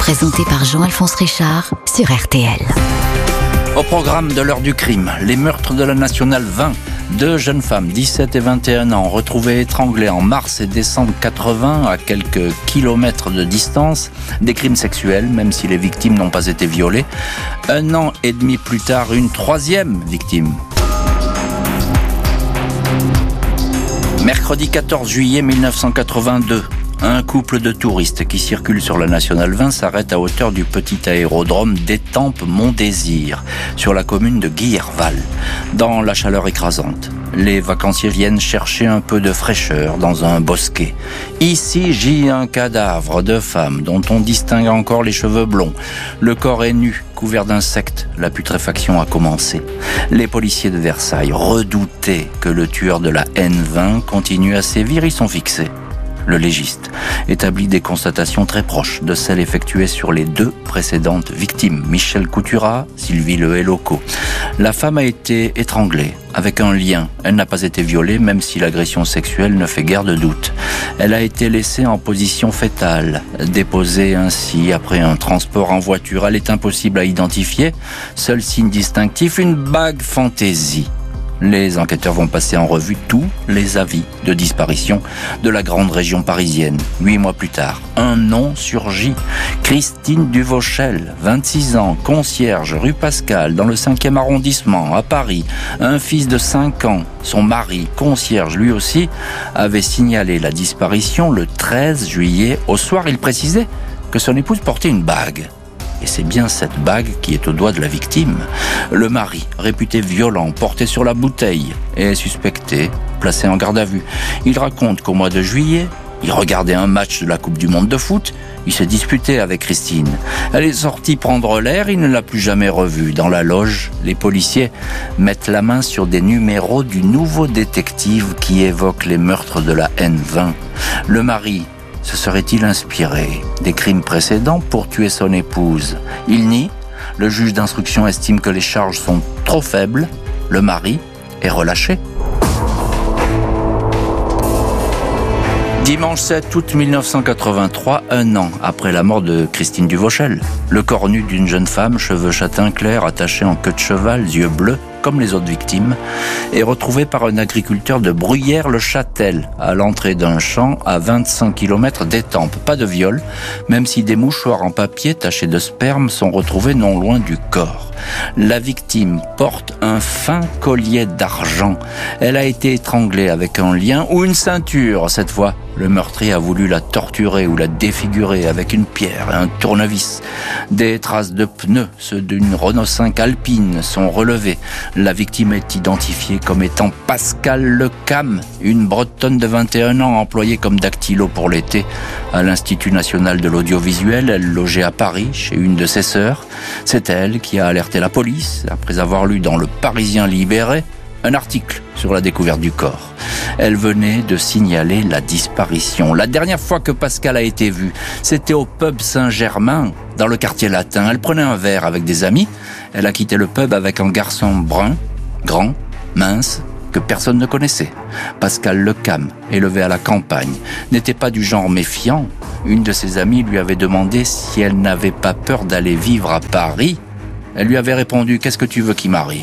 présenté par Jean-Alphonse Richard sur RTL. Au programme de l'heure du crime, les meurtres de la Nationale 20. 2 jeunes femmes, 17 et 21 ans, retrouvées étranglées en mars et décembre 80 à quelques kilomètres de distance. Des crimes sexuels, même si les victimes n'ont pas été violées. 1 an et demi plus tard, une 3e victime. Mercredi 14 juillet 1982. Un couple de touristes qui circulent sur la Nationale 20 s'arrête à hauteur du petit aérodrome d'Étampes-Montdésir, sur la commune de Guillerval, dans la chaleur écrasante. Les vacanciers viennent chercher un peu de fraîcheur dans un bosquet. Ici gît un cadavre de femme dont on distingue encore les cheveux blonds. Le corps est nu, couvert d'insectes. La putréfaction a commencé. Les policiers de Versailles, redoutés que le tueur de la N20 continue à sévir, y sont fixés. Le légiste établit des constatations très proches de celles effectuées sur les 2 précédentes victimes, Michel Couturat, Sylvie Le Helloco. La femme a été étranglée avec un lien. Elle n'a pas été violée, même si l'agression sexuelle ne fait guère de doute. Elle a été laissée en position fétale, déposée ainsi après un transport en voiture. Elle est impossible à identifier. Seul signe distinctif, une bague fantaisie. Les enquêteurs vont passer en revue tous les avis de disparition de la grande région parisienne. 8 mois plus tard, un nom surgit. Christine Duvauchel, 26 ans, concierge rue Pascal, dans le 5e arrondissement, à Paris. Un fils de 5 ans. Son mari, concierge lui aussi, avait signalé la disparition le 13 juillet. Au soir, il précisait que son épouse portait une bague. Et c'est bien cette bague qui est au doigt de la victime. Le mari, réputé violent, porté sur la bouteille, est suspecté, placé en garde à vue. Il raconte qu'au mois de juillet, il regardait un match de la Coupe du Monde de foot. Il s'est disputé avec Christine. Elle est sortie prendre l'air, il ne l'a plus jamais revue. Dans la loge, les policiers mettent la main sur des numéros du nouveau détective qui évoque les meurtres de la N20. Le mari se serait-il inspiré des crimes précédents pour tuer son épouse? Il nie. Le juge d'instruction estime que les charges sont trop faibles. Le mari est relâché. Dimanche 7 août 1983, 1 an après la mort de Christine Duvauchel, le corps nu d'une jeune femme, cheveux châtain clair, attachés en queue de cheval, yeux bleus, comme les autres victimes, est retrouvé par un agriculteur de Bruyères-le-Châtel, à l'entrée d'un champ à 25 km d'Étampes. Pas de viol, même si des mouchoirs en papier tachés de sperme sont retrouvés non loin du corps. La victime porte un fin collier d'argent. Elle a été étranglée avec un lien ou une ceinture. Cette fois, le meurtrier a voulu la torturer ou la défigurer avec une pierre et un tournevis. Des traces de pneus, ceux d'une Renault 5 Alpine, sont relevées. La victime est identifiée comme étant Pascale Lecam, une Bretonne de 21 ans employée comme dactylo pour l'été à l'Institut national de l'audiovisuel. Elle logeait à Paris chez une de ses sœurs. C'est elle qui a alerté la police après avoir lu dans le Parisien libéré un article sur la découverte du corps. Elle venait de signaler la disparition. La dernière fois que Pascale a été vue, c'était au pub Saint-Germain, dans le quartier latin. Elle prenait un verre avec des amis. Elle a quitté le pub avec un garçon brun, grand, mince, que personne ne connaissait. Pascale Lecam, élevée à la campagne, n'était pas du genre méfiant. Une de ses amies lui avait demandé si elle n'avait pas peur d'aller vivre à Paris. Elle lui avait répondu « Qu'est-ce que tu veux qui m'arrive ?»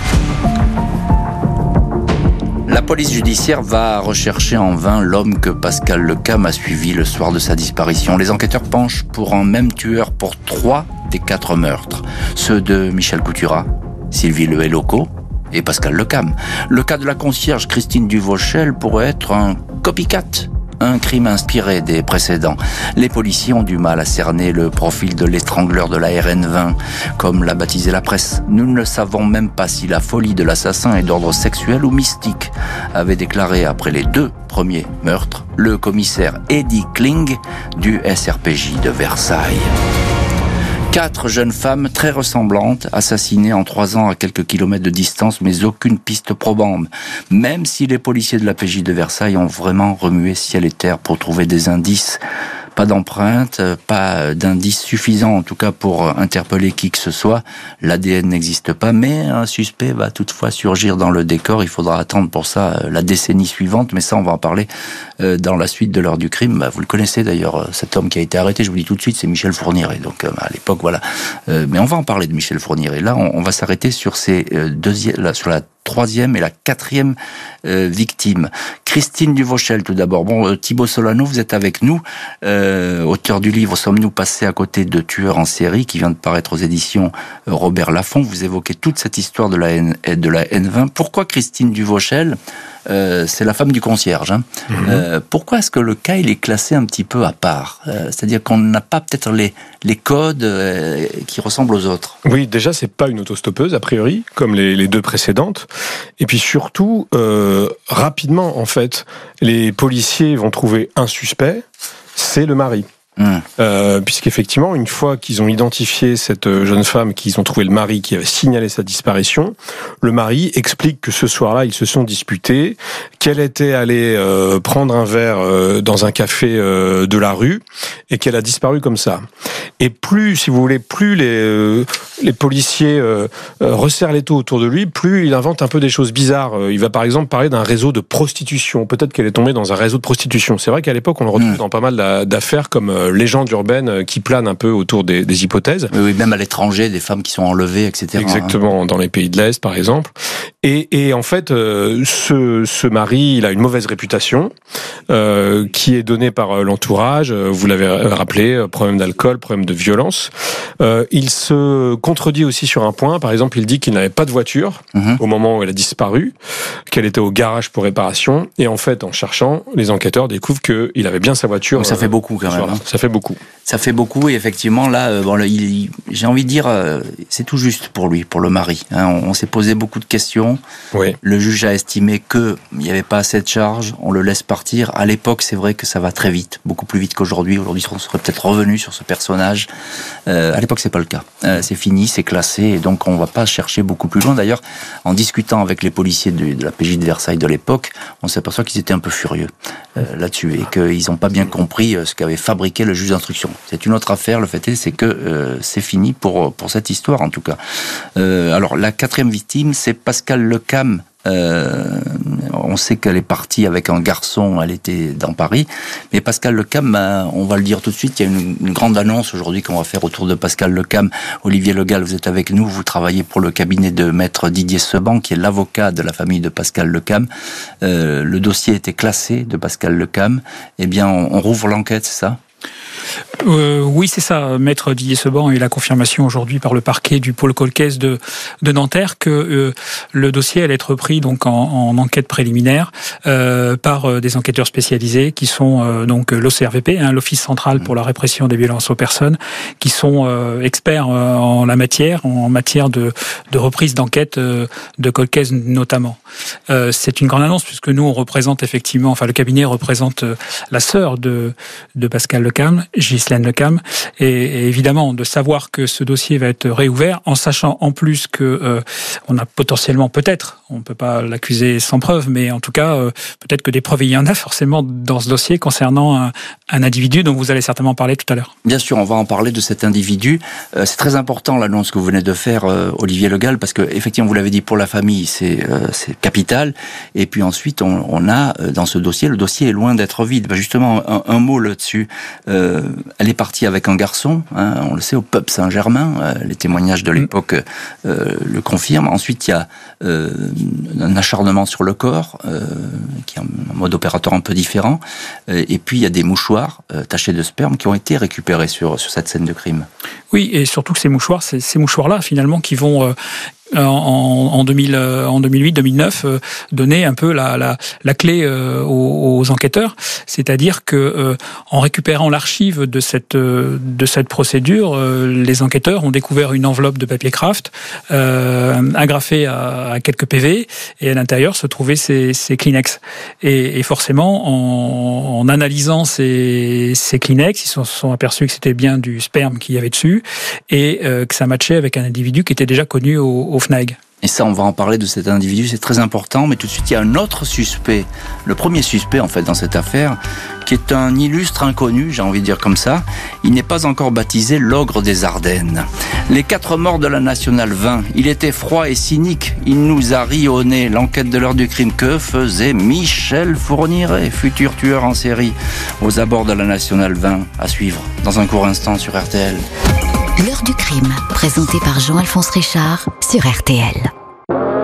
La police judiciaire va rechercher en vain l'homme que Pascale Lecam a suivi le soir de sa disparition. Les enquêteurs penchent pour un même tueur pour 3 des 4 meurtres. Ceux de Michel Couturat, Sylvie Le Helloco et Pascale Lecam. Le cas de la concierge Christine Duvauchel pourrait être un copycat, un crime inspiré des précédents. Les policiers ont du mal à cerner le profil de l'étrangleur de la RN20, comme l'a baptisé la presse. Nous ne savons même pas si la folie de l'assassin est d'ordre sexuel ou mystique, avait déclaré après les 2 premiers meurtres le commissaire Eddie Kling du SRPJ de Versailles. 4 jeunes femmes très ressemblantes, assassinées en 3 ans à quelques kilomètres de distance, mais aucune piste probante. Même si les policiers de la PJ de Versailles ont vraiment remué ciel et terre pour trouver des indices, pas d'empreintes, pas d'indices suffisants en tout cas pour interpeller qui que ce soit. L'ADN n'existe pas, mais un suspect va toutefois surgir dans le décor. Il faudra attendre pour ça la décennie suivante, mais ça on va en parler dans la suite de l'heure du crime. Vous le connaissez d'ailleurs, cet homme qui a été arrêté, je vous dis tout de suite, c'est Michel Fourniret. Donc à l'époque, voilà. Mais on va en parler de Michel Fourniret. Là, on va s'arrêter sur sur la troisième et la quatrième victime. Christine Duvauchel, tout d'abord. Bon, Thibaut Solano, vous êtes avec nous, auteur du livre « Sommes-nous passés à côté de tueurs en série » qui vient de paraître aux éditions Robert Laffont. Vous évoquez toute cette histoire de la N20. Pourquoi Christine Duvauchel ? C'est la femme du concierge. Pourquoi est-ce que le cas il est classé un petit peu à part ? C'est-à-dire qu'on n'a pas peut-être les codes qui ressemblent aux autres. Oui, déjà c'est pas une autostoppeuse a priori, comme les deux précédentes. Et puis surtout, rapidement en fait, les policiers vont trouver un suspect, c'est le mari. Puisqu'effectivement, une fois qu'ils ont identifié cette jeune femme, qu'ils ont trouvé le mari qui avait signalé sa disparition, le mari explique que ce soir-là, ils se sont disputés, qu'elle était allée prendre un verre dans un café de la rue et qu'elle a disparu comme ça. Et plus, si vous voulez, plus les policiers resserrent les taux autour de lui, plus il invente un peu des choses bizarres. Il va par exemple parler d'un réseau de prostitution. Peut-être qu'elle est tombée dans un réseau de prostitution. C'est vrai qu'à l'époque, on le retrouve dans pas mal d'affaires comme légende urbaine qui plane un peu autour des hypothèses. Oui, même à l'étranger, des femmes qui sont enlevées, etc. Exactement, dans les pays de l'Est, par exemple. Et en fait, ce mari, il a une mauvaise réputation qui est donnée par l'entourage. Vous l'avez rappelé, problème d'alcool, problème de violence. Il se contredit aussi sur un point. Par exemple, il dit qu'il n'avait pas de voiture au moment où elle a disparu, qu'elle était au garage pour réparation. Et en fait, en cherchant, les enquêteurs découvrent qu'il avait bien sa voiture. Donc ça fait beaucoup quand même. Ça fait beaucoup. Ça fait beaucoup et effectivement là, j'ai envie de dire, c'est tout juste pour lui, pour le mari. On s'est posé beaucoup de questions. Oui. Le juge a estimé qu'il n'y avait pas assez de charges. On le laisse partir. À l'époque, c'est vrai que ça va très vite, beaucoup plus vite qu'aujourd'hui. Aujourd'hui, on serait peut-être revenu sur ce personnage. À l'époque, c'est pas le cas. C'est fini, c'est classé, et donc on va pas chercher beaucoup plus loin. D'ailleurs, en discutant avec les policiers de la PJ de Versailles de l'époque, on s'aperçoit qu'ils étaient un peu furieux là-dessus et qu'ils n'ont pas bien compris ce qu'avait fabriqué le juge d'instruction. C'est une autre affaire. Le fait est, c'est que c'est fini pour cette histoire, en tout cas. Alors, la quatrième victime, c'est Pascal Lecam. On sait qu'elle est partie avec un garçon, elle était dans Paris, mais Pascal Lecam, on va le dire tout de suite, il y a une grande annonce aujourd'hui qu'on va faire autour de Pascal Lecam. Olivier Legal, vous êtes avec nous, vous travaillez pour le cabinet de maître Didier Seban, qui est l'avocat de la famille de Pascal Lecam. Le dossier était classé de Pascal Lecam. Eh bien, on rouvre l'enquête, c'est ça ? Oui, c'est ça. Maître Didier Seban et la confirmation aujourd'hui par le parquet du pôle Colcaise de Nanterre que le dossier allait être pris donc en enquête préliminaire par des enquêteurs spécialisés qui sont donc l'OCRVP, l'Office central pour la répression des violences aux personnes, qui sont experts en la matière, en matière de reprise d'enquête de Colcaise notamment. C'est une grande annonce puisque nous on représente effectivement, enfin le cabinet représente la sœur de Pascal Lecam, Ghislaine Lecam, et évidemment de savoir que ce dossier va être réouvert, en sachant en plus que on a potentiellement peut-être, on peut pas l'accuser sans preuve, mais en tout cas peut-être que des preuves il y en a forcément dans ce dossier concernant un individu dont vous allez certainement parler tout à l'heure. Bien sûr, on va en parler de cet individu. C'est très important l'annonce que vous venez de faire, Olivier Legal, parce que effectivement vous l'avez dit, pour la famille c'est capital, et puis ensuite on a dans ce dossier, le dossier est loin d'être vide. Justement un mot là-dessus. Elle est partie avec un garçon, on le sait, au pub Saint-Germain. Les témoignages de l'époque le confirment. Ensuite, il y a un acharnement sur le corps, qui est un mode opératoire un peu différent. Et puis, il y a des mouchoirs tachés de sperme qui ont été récupérés sur cette scène de crime. Oui, et surtout que ces mouchoirs-là, finalement, qui vont... en 2008-2009 donner un peu la clé aux enquêteurs, c'est-à-dire que en récupérant l'archive de cette procédure, les enquêteurs ont découvert une enveloppe de papier Kraft agrafée à quelques PV, et à l'intérieur se trouvaient ces Kleenex. Et forcément, en analysant ces Kleenex, ils se sont aperçus que c'était bien du sperme qu'il y avait dessus et que ça matchait avec un individu qui était déjà connu au FNAEG. Et ça, on va en parler de cet individu, c'est très important. Mais tout de suite, il y a un autre suspect, le premier suspect en fait dans cette affaire, qui est un illustre inconnu, j'ai envie de dire comme ça. Il n'est pas encore baptisé l'ogre des Ardennes. Les 4 morts de la Nationale 20, il était froid et cynique. Il nous a ri au nez. L'enquête de l'heure du crime, que faisait Michel Fourniret, futur tueur en série, aux abords de la Nationale 20, à suivre dans un court instant sur RTL. L'heure du crime, présenté par Jean-Alphonse Richard sur RTL.